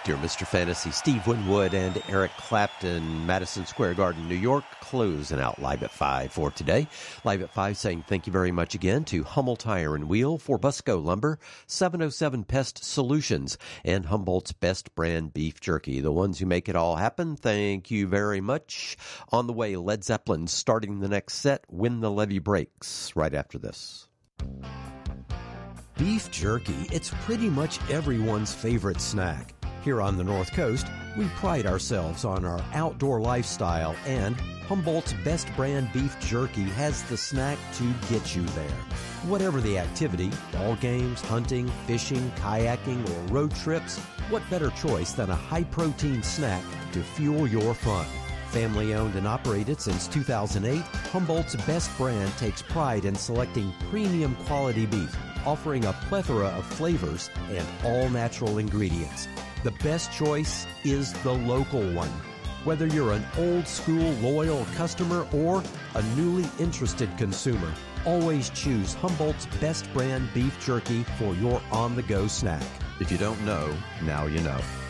Dear Mr. Fantasy, Steve Winwood and Eric Clapton, Madison Square Garden, New York, closing out Live at 5 for today. Live at 5 saying thank you very much again to Hummel Tire and Wheel, for Busco Lumber, 707 Pest Solutions, and Humboldt's Best Brand Beef Jerky. The ones who make it all happen, thank you very much. On the way, Led Zeppelin starting the next set, When the Levee Breaks, right after this. Beef jerky, it's pretty much everyone's favorite snack. Here on the North Coast, we pride ourselves on our outdoor lifestyle, and Humboldt's Best Brand Beef Jerky has the snack to get you there. Whatever the activity, ball games, hunting, fishing, kayaking, or road trips, what better choice than a high-protein snack to fuel your fun? Family-owned and operated since 2008, Humboldt's Best Brand takes pride in selecting premium quality beef, offering a plethora of flavors and all-natural ingredients. The best choice is the local one. Whether you're an old-school loyal customer or a newly interested consumer, always choose Humboldt's Best Brand Beef Jerky for your on-the-go snack. If you don't know, now you know.